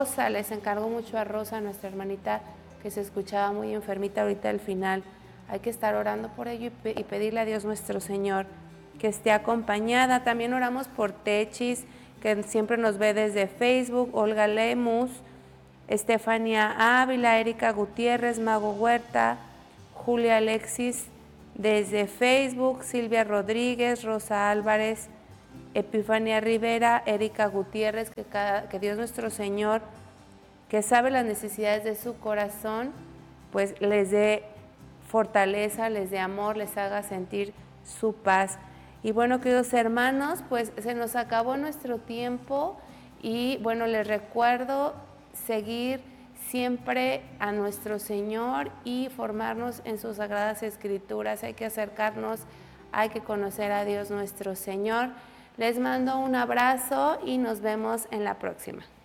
Rosa, les encargo mucho a Rosa, nuestra hermanita, que se escuchaba muy enfermita ahorita al final. Hay que estar orando por ello y pedirle a Dios nuestro Señor que esté acompañada. También oramos por Techis, que siempre nos ve desde Facebook, Olga Lemus, Estefania Ávila, Erika Gutiérrez, Mago Huerta, Julia Alexis desde Facebook, Silvia Rodríguez, Rosa Álvarez, Epifania Rivera, Erika Gutiérrez, que Dios nuestro Señor, que sabe las necesidades de su corazón, pues les dé fortaleza, les dé amor, les haga sentir su paz. Y bueno, queridos hermanos, pues se nos acabó nuestro tiempo y bueno, les recuerdo seguir siempre a nuestro Señor y formarnos en sus sagradas escrituras. Hay que acercarnos, hay que conocer a Dios nuestro Señor. Les mando un abrazo y nos vemos en la próxima.